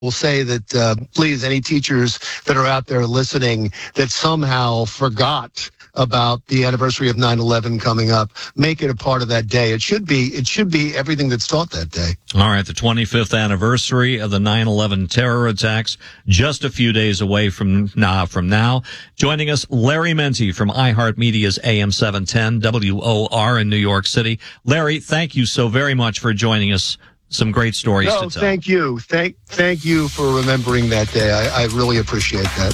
will say that, please, any teachers that are out there listening that somehow forgot about the anniversary of 9/11 coming up, make it a part of that day. It should be everything that's taught that day. All right, the 25th anniversary of the 9/11 terror attacks, just a few days away from now. Joining us, Larry Mendte from iHeartMedia's AM 710 WOR in New York City. Larry, thank you so very much for joining us. Some great stories to tell. Thank you. Thank you for remembering that day. I really appreciate that.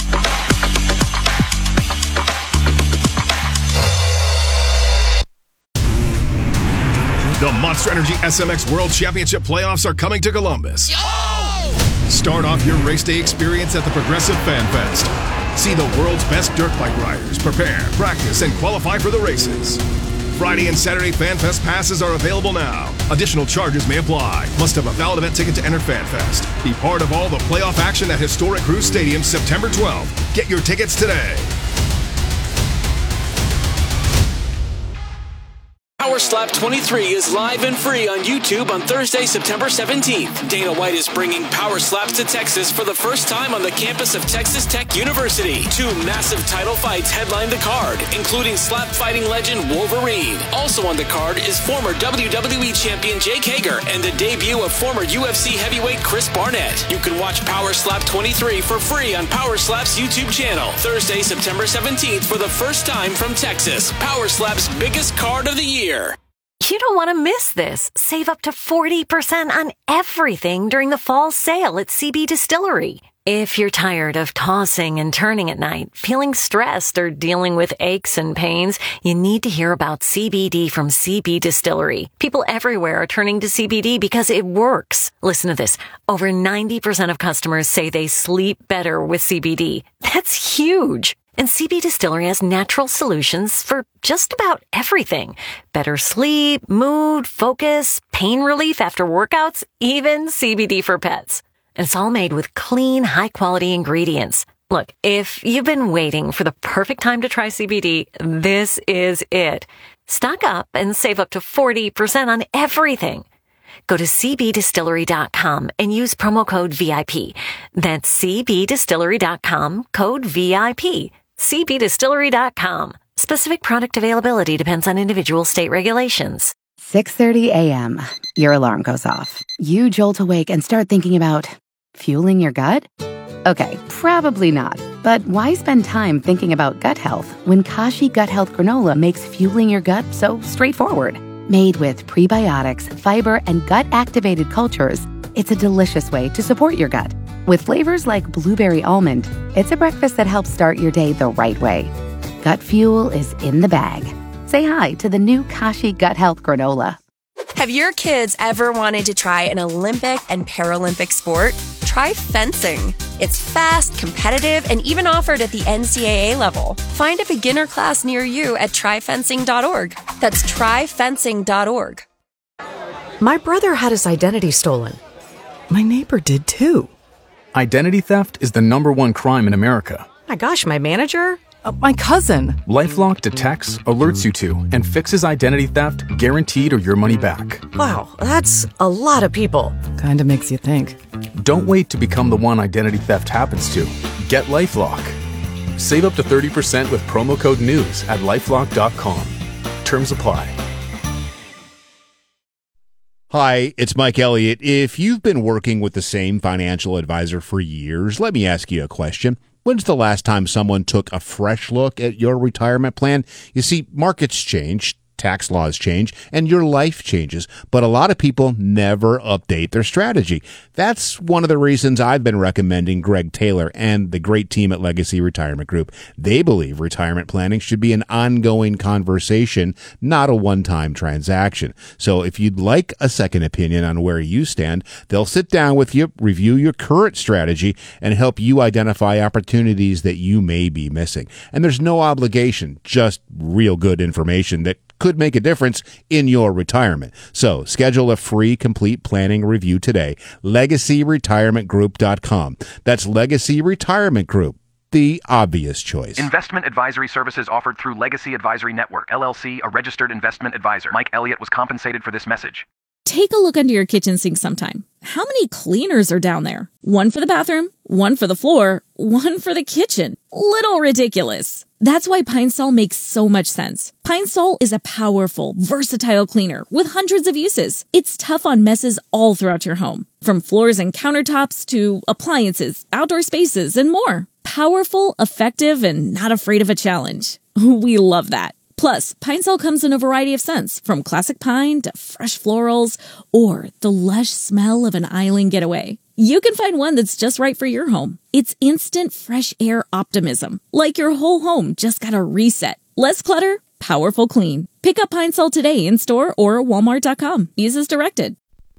The Monster Energy SMX World Championship playoffs are coming to Columbus. Start off your race day experience at the Progressive Fan Fest. See the world's best dirt bike riders prepare, practice, and qualify for the races. Friday and Saturday Fan Fest passes are available now. Additional charges may apply. Must have a valid event ticket to enter Fan Fest. Be part of all the playoff action at historic Cruise Stadium September 12th. Get your tickets today. Power Slap 23 is live and free on YouTube on Thursday, September 17th. Dana White is bringing Power Slaps to Texas for the first time on the campus of Texas Tech University. 2 massive title fights headline the card, including slap fighting legend Wolverine. Also on the card is former WWE champion Jake Hager and the debut of former UFC heavyweight Chris Barnett. You can watch Power Slap 23 for free on Power Slap's YouTube channel. Thursday, September 17th for the first time from Texas. Power Slap's biggest card of the year. You don't want to miss this. Save up to 40% on everything during the fall sale at CB Distillery. If you're tired of tossing and turning at night, feeling stressed, or dealing with aches and pains, you need to hear about CBD from CB Distillery. People everywhere are turning to CBD because it works. Listen to this. Over 90% of customers say they sleep better with CBD. That's huge. And CB Distillery has natural solutions for just about everything. Better sleep, mood, focus, pain relief after workouts, even CBD for pets. And it's all made with clean, high-quality ingredients. Look, if you've been waiting for the perfect time to try CBD, this is it. Stock up and save up to 40% on everything. Go to cbdistillery.com and use promo code VIP. That's cbdistillery.com, code VIP. cbdistillery.com. Specific product availability depends on individual state regulations. 6:30 a.m. Your alarm goes off. You jolt awake and start thinking about fueling your gut? Okay, probably not. But why spend time thinking about gut health when Kashi Gut Health Granola makes fueling your gut so straightforward? Made with prebiotics, fiber, and gut-activated cultures, it's a delicious way to support your gut. With flavors like blueberry almond, it's a breakfast that helps start your day the right way. Gut fuel is in the bag. Say hi to the new Kashi Gut Health Granola. Have your kids ever wanted to try an Olympic and Paralympic sport? Try fencing. It's fast, competitive, and even offered at the NCAA level. Find a beginner class near you at tryfencing.org. That's tryfencing.org. My brother had his identity stolen. My neighbor did too. Identity theft is the #1 crime in America. My gosh, my manager? My cousin. LifeLock detects, alerts you to, and fixes identity theft guaranteed or your money back. Wow, that's a lot of people. Kinda makes you think. Don't wait to become the one identity theft happens to. Get LifeLock. Save up to 30% with promo code NEWS at lifelock.com. Terms apply. Hi, it's Mike Elliott. If you've been working with the same financial advisor for years, let me ask you a question. When's the last time someone took a fresh look at your retirement plan? You see, markets change, tax laws change, and your life changes, but a lot of people never update their strategy. That's one of the reasons I've been recommending Greg Taylor and the great team at Legacy Retirement Group. They believe retirement planning should be an ongoing conversation, not a one-time transaction. So if you'd like a second opinion on where you stand, they'll sit down with you, review your current strategy, and help you identify opportunities that you may be missing. And there's no obligation, just real good information that could make a difference in your retirement. So schedule a free complete planning review today. LegacyRetirementGroup.com. That's Legacy Retirement Group, the obvious choice. Investment advisory services offered through Legacy Advisory Network, LLC, a registered investment advisor. Mike Elliott was compensated for this message. Take a look under your kitchen sink sometime. How many cleaners are down there? One for the bathroom, one for the floor, one for the kitchen. Little ridiculous. That's why Pine Sol makes so much sense. Pine Sol is a powerful, versatile cleaner with hundreds of uses. It's tough on messes all throughout your home, from floors and countertops to appliances, outdoor spaces, and more. Powerful, effective, and not afraid of a challenge. We love that. Plus, Pine Sol comes in a variety of scents, from classic pine to fresh florals or the lush smell of an island getaway. You can find one that's just right for your home. It's instant fresh air optimism, like your whole home just got a reset. Less clutter, powerful clean. Pick up Pine Sol today in store or walmart.com. Use as directed.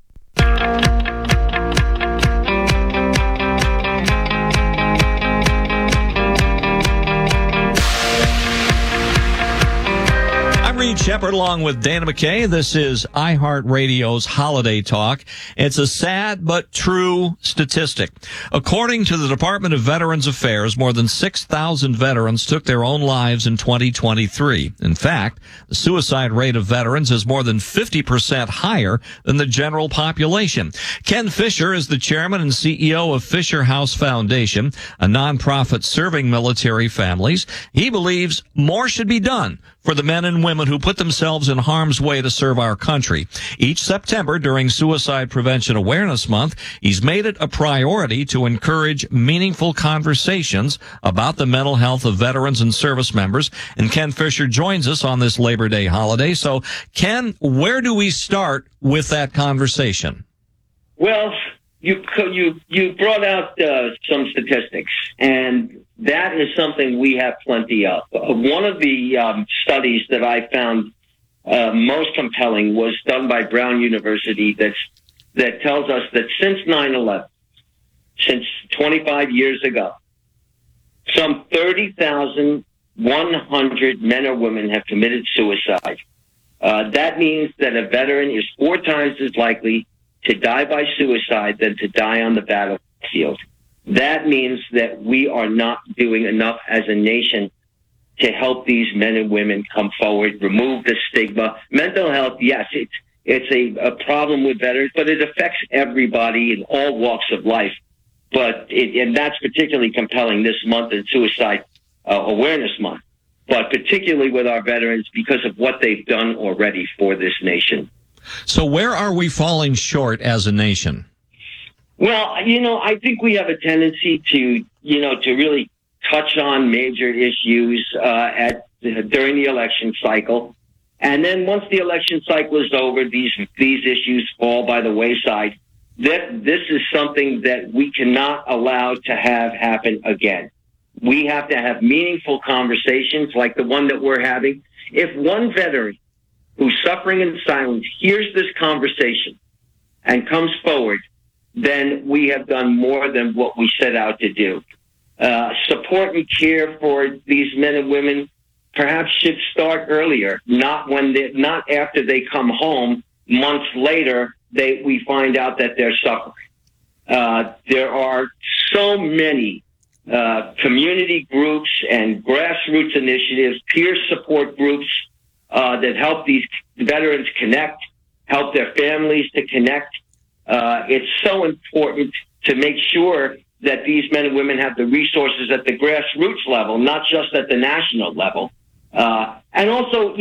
Reed Shepard along with Dana McKay. This is iHeartRadio's Holiday Talk. It's a sad but true statistic. According to the Department of Veterans Affairs, more than 6,000 veterans took their own lives in 2023. In fact, the suicide rate of veterans is more than 50% higher than the general population. Ken Fisher is the chairman and CEO of Fisher House Foundation, a nonprofit serving military families. He believes more should be done for the men and women who put themselves in harm's way to serve our country. Each September during Suicide Prevention Awareness Month, he's made it a priority to encourage meaningful conversations about the mental health of veterans and service members. And Ken Fisher joins us on this Labor Day holiday. So, Ken, where do we start with that conversation? Well, you brought out some statistics, and that is something we have plenty of. One of the studies that I found most compelling was done by Brown University that tells us that since 9/11, since 25 years ago, some 30,100 men or women have committed suicide. That means that a veteran is 4 times as likely to die by suicide than to die on the battlefield. That means that we are not doing enough as a nation to help these men and women come forward, remove the stigma. Mental health, yes, it's a problem with veterans, but it affects everybody in all walks of life. And that's particularly compelling this month in Suicide Awareness Month, but particularly with our veterans because of what they've done already for this nation. So where are we falling short as a nation? Well, I think we have a tendency to really touch on major issues during the election cycle. And then once the election cycle is over, these issues fall by the wayside. This is something that we cannot allow to have happen again. We have to have meaningful conversations like the one that we're having. If one veteran who's suffering in silence hears this conversation and comes forward, then we have done more than what we set out to do. Support and care for these men and women perhaps should start earlier, not after they come home months later. We find out that they're suffering. There are so many community groups and grassroots initiatives, peer support groups that help these veterans connect, help their families to connect. It's so important to make sure that these men and women have the resources at the grassroots level, not just at the national level. And also,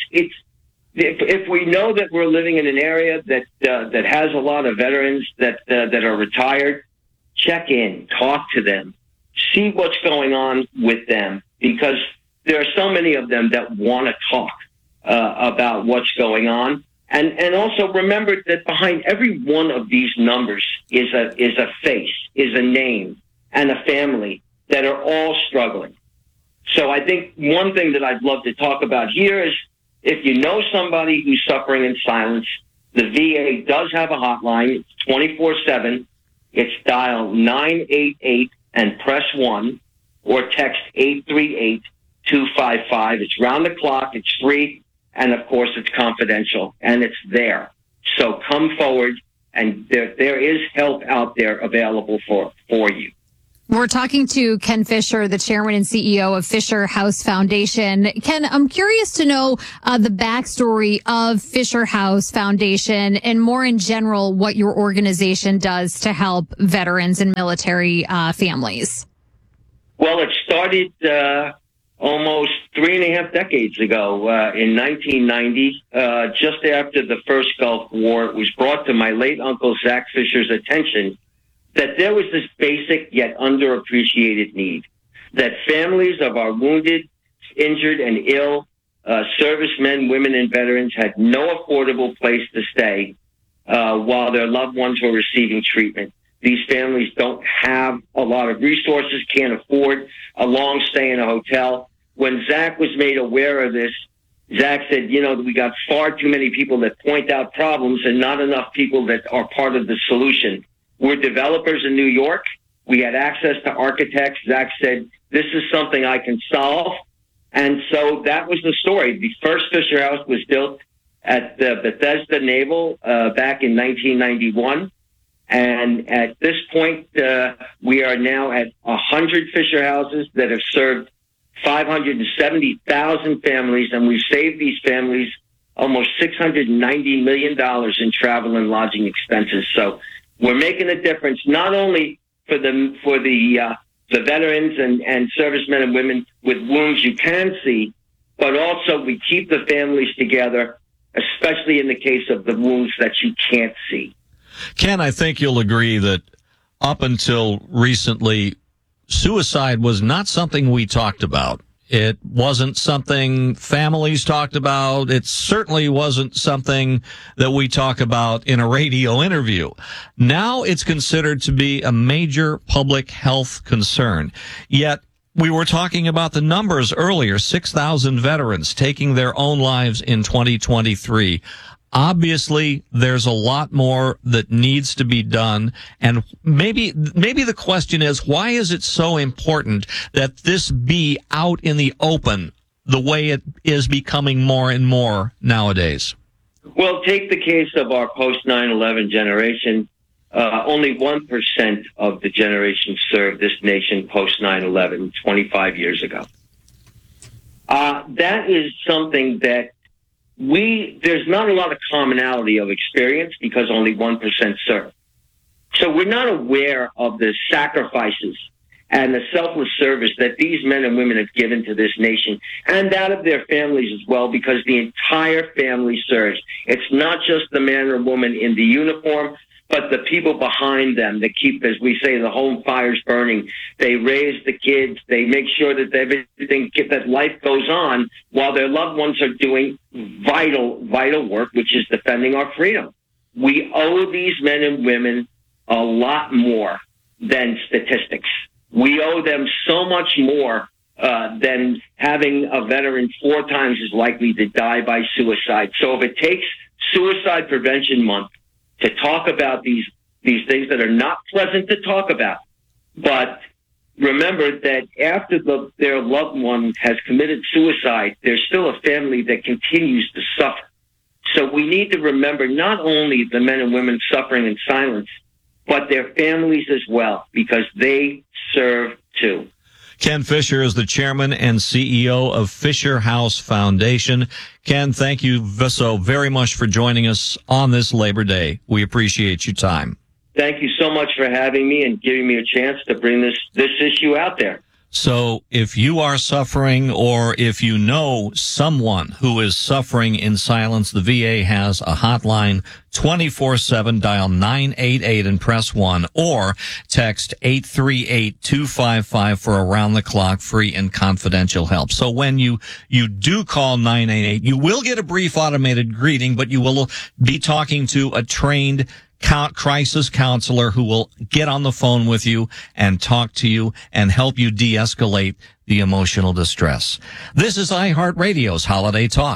if we know that we're living in an area that has a lot of veterans that are retired, check in, talk to them, see what's going on with them, because there are so many of them that want to talk about what's going on. And also remember that behind every one of these numbers is a face, is a name, and a family that are all struggling. So I think one thing that I'd love to talk about here is if you know somebody who's suffering in silence, the VA does have a hotline. It's 24/7. It's dial 988 and press 1 or text 838-255. It's round the clock. It's free. And of course, it's confidential, and it's there. So come forward, and there is help out there available for you. We're talking to Ken Fisher, the chairman and CEO of Fisher House Foundation. Ken, I'm curious to know the backstory of Fisher House Foundation and more in general what your organization does to help veterans and military families. Well, it started almost 3.5 decades ago in 1990, just after the first Gulf War. It was brought to my late uncle Zach Fisher's attention that there was this basic yet underappreciated need, that families of our wounded, injured, and ill servicemen, women, and veterans had no affordable place to stay while their loved ones were receiving treatment. These families don't have a lot of resources, can't afford a long stay in a hotel. When Zach was made aware of this, Zach said, we got far too many people that point out problems and not enough people that are part of the solution. We're developers in New York. We had access to architects. Zach said, this is something I can solve. And so that was the story. The first Fisher House was built at the Bethesda Naval back in 1991. And at this point, we are now at 100 Fisher Houses that have served 570,000 families, and we've saved these families almost $690 million in travel and lodging expenses. So we're making a difference not only for the veterans and servicemen and women with wounds you can see, but also we keep the families together, especially in the case of the wounds that you can't see. Ken, I think you'll agree that up until recently, suicide was not something we talked about. It wasn't something families talked about. It certainly wasn't something that we talk about in a radio interview. Now it's considered to be a major public health concern. Yet we were talking about the numbers earlier, 6,000 veterans taking their own lives in 2023. Obviously, there's a lot more that needs to be done. And maybe the question is, why is it so important that this be out in the open the way it is becoming more and more nowadays? Well, take the case of our post 9/11 generation. Only 1% of the generation served this nation post 9/11, 25 years ago. That is something that there's not a lot of commonality of experience because only 1% serve. So we're not aware of the sacrifices and the selfless service that these men and women have given to this nation and that of their families as well, because the entire family serves. It's not just the man or woman in the uniform, but the people behind them that keep, as we say, the home fires burning. They raise the kids. They make sure that everything, that life goes on while their loved ones are doing vital work, which is defending our freedom. We owe these men and women a lot more than statistics. We owe them so much more than having a veteran 4 times as likely to die by suicide. So if it takes Suicide Prevention Month to talk about these things that are not pleasant to talk about, but remember that after their loved one has committed suicide, there's still a family that continues to suffer. So we need to remember not only the men and women suffering in silence, but their families as well, because they serve too. Ken Fisher is the chairman and CEO of Fisher House Foundation. Ken, thank you so very much for joining us on this Labor Day. We appreciate your time. Thank you so much for having me and giving me a chance to bring this issue out there. So if you are suffering, or if you know someone who is suffering in silence, the VA has a hotline 24/7. Dial 988 and press 1, or text 838-255 for around-the-clock free and confidential help. So when you do call 988, you will get a brief automated greeting, but you will be talking to a trained crisis counselor who will get on the phone with you and talk to you and help you de-escalate the emotional distress. This is iHeartRadio's Holiday Talk.